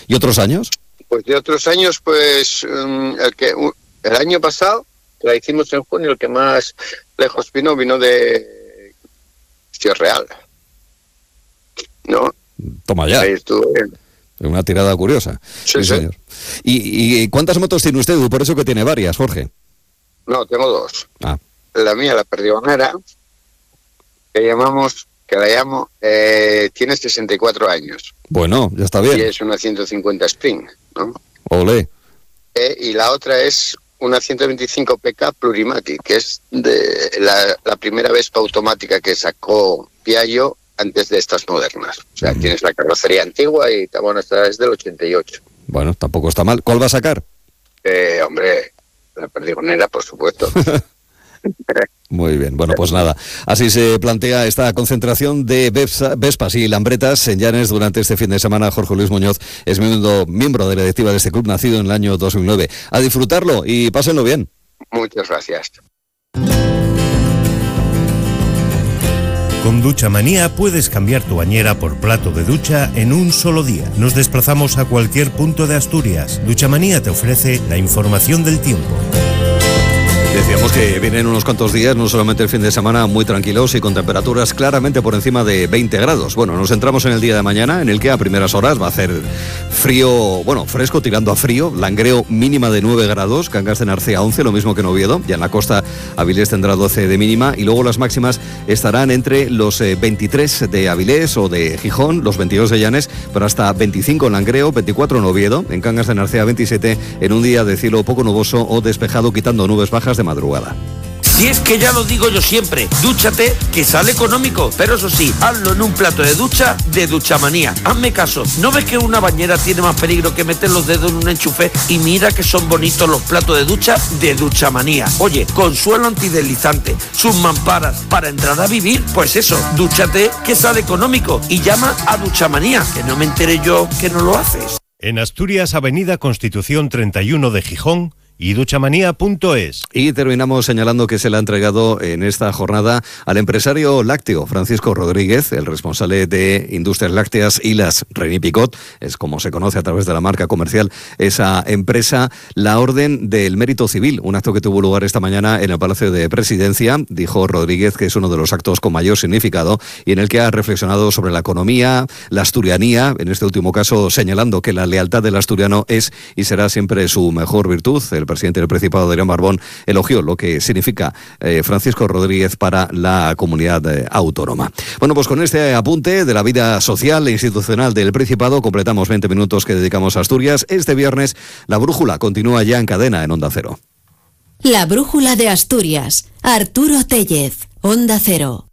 ¿Y otros años? Pues de otros años, pues el año pasado, la hicimos en junio, el que más lejos vino de Ciudad Real, ¿no? Toma ya. Ahí estuve. Una tirada curiosa. Sí, señor. ¿Y cuántas motos tiene usted? Por eso que tiene varias, Jorge. No, tengo dos. Ah. La mía, la perdigonera, que la llamo, tiene 64 años. Bueno, ya está bien. Y es una 150 Spring, ¿no? Olé. Y la otra es una 125 PK Plurimatic, que es de la primera Vespa automática que sacó Piaggio antes de estas modernas. O sea, tienes la carrocería antigua y bueno, esta es del 88. Bueno, tampoco está mal. ¿Cuál va a sacar? Hombre, la perdigonera, por supuesto. Muy bien, bueno, pues nada, así se plantea esta concentración de Vespas y Lambretas en Llanes durante este fin de semana. Jorge Luis Muñoz es miembro de la directiva de este club, nacido en el año 2009. A disfrutarlo y pásenlo bien. Muchas gracias. Con Duchamanía puedes cambiar tu bañera por plato de ducha en un solo día. Nos desplazamos a cualquier punto de Asturias. Duchamanía te ofrece la información del tiempo. Decíamos que vienen unos cuantos días, no solamente el fin de semana, muy tranquilos y con temperaturas claramente por encima de 20 grados. Bueno, nos centramos en el día de mañana, en el que a primeras horas va a hacer frío, bueno, fresco tirando a frío, Langreo mínima de 9 grados, Cangas de Narcea 11, lo mismo que en Oviedo, y en la costa Avilés tendrá 12 de mínima, y luego las máximas estarán entre los 23 de Avilés o de Gijón, los 22 de Llanes, pero hasta 25 en Langreo, 24 en Oviedo, en Cangas de Narcea 27, en un día de cielo poco nuboso o despejado, quitando nubes bajas de madrugada. Si es que ya lo digo yo siempre, dúchate, que sale económico, pero eso sí, hazlo en un plato de ducha de Duchamanía. Hazme caso, ¿no ves que una bañera tiene más peligro que meter los dedos en un enchufe? Y mira que son bonitos los platos de ducha de Duchamanía. Oye, con suelo antideslizante, sus mamparas, para entrar a vivir, pues eso, dúchate, que sale económico, y llama a Duchamanía, que no me enteré yo que no lo haces. En Asturias, Avenida Constitución 31 de Gijón, y duchamanía.es. Y terminamos señalando que se le ha entregado en esta jornada al empresario lácteo Francisco Rodríguez, el responsable de Industrias Lácteas Hilas René Picot, es como se conoce a través de la marca comercial esa empresa, la Orden del Mérito Civil, un acto que tuvo lugar esta mañana en el Palacio de Presidencia. Dijo Rodríguez que es uno de los actos con mayor significado y en el que ha reflexionado sobre la economía, la asturianía, en este último caso señalando que la lealtad del asturiano es y será siempre su mejor virtud. El presidente del Principado, Adrián Barbón, elogió lo que significa Francisco Rodríguez para la comunidad autónoma. Bueno, pues con este apunte de la vida social e institucional del Principado completamos 20 minutos que dedicamos a Asturias. Este viernes la brújula continúa ya en cadena en Onda Cero. La brújula de Asturias. Arturo Tellez, Onda Cero.